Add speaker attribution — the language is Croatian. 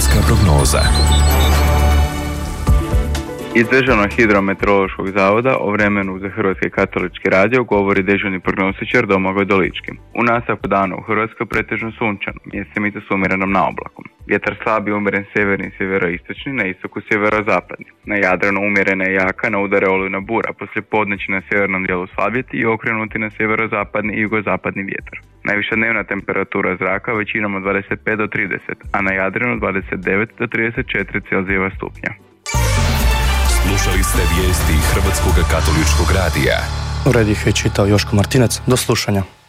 Speaker 1: Vremenska prognoza.
Speaker 2: Iz Državnog hidrometeorološkog zavoda o vremenu za Hrvatski katolički radio govori dežurni prognostičar Domagoj Dolički. U nastavku dana u Hrvatskoj pretežno sunčano, mjestimice s umjerenom naoblakom. Vjetar slab i umjeren sjeverni i sjeveroistočni, na istoku sjeverozapadni. Na Jadranu umjerena i jaka, na udare olujna bura, poslije podne će na sjevernom dijelu slabjeti i okrenuti na sjeverozapadni i jugozapadni vjetar. Najviša dnevna temperatura zraka većinom od 25 do 30, a na Jadranu 29 do 34 Celzijeva stupnja.
Speaker 1: Slušali ste vijesti Hrvatskog katoličkog radija.
Speaker 3: Ured ih je čitao Joško Martinac. Do slušanja.